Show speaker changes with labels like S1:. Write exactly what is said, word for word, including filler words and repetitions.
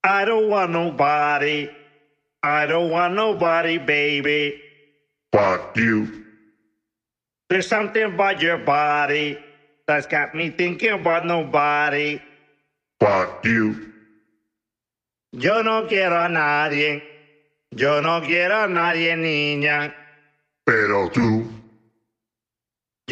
S1: I don't want nobody. I don't want nobody, baby.
S2: Fuck you.
S1: There's something about your body that's got me thinking about nobody.
S2: Fuck you.
S1: Yo no quiero a nadie. Yo no quiero a nadie, niña.
S2: Pero tú.